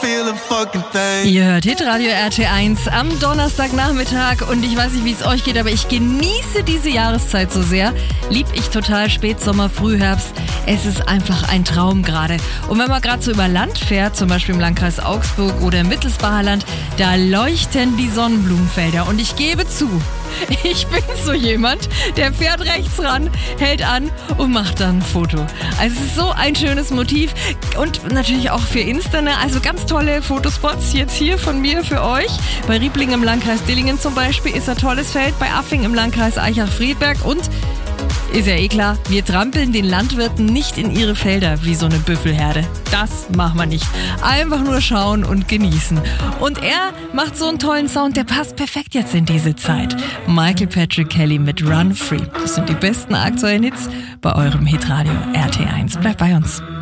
Ihr hört Hitradio RT1 am Donnerstagnachmittag und ich weiß nicht, wie es euch geht, aber ich genieße diese Jahreszeit so sehr. Lieb ich total Spätsommer, Frühherbst. Es ist einfach ein Traum gerade. Und wenn man gerade so über Land fährt, zum Beispiel im Landkreis Augsburg oder im Mittelsbacher Land, da leuchten die Sonnenblumenfelder. Und ich gebe zu, ich bin so jemand, der fährt rechts ran, hält an und macht dann ein Foto. Also es ist so ein schönes Motiv und natürlich auch für Insta, ne? Also ganz tolle Fotospots jetzt hier von mir für euch. Bei Riebling im Landkreis Dillingen zum Beispiel ist ein tolles Feld, bei Affing im Landkreis Aichach-Friedberg und ist ja eh klar, wir trampeln den Landwirten nicht in ihre Felder wie so eine Büffelherde. Das machen wir nicht. Einfach nur schauen und genießen. Und er macht so einen tollen Sound, der passt perfekt jetzt in diese Zeit. Michael Patrick Kelly mit Run Free. Das sind die besten aktuellen Hits bei eurem Hitradio RT1. Bleibt bei uns.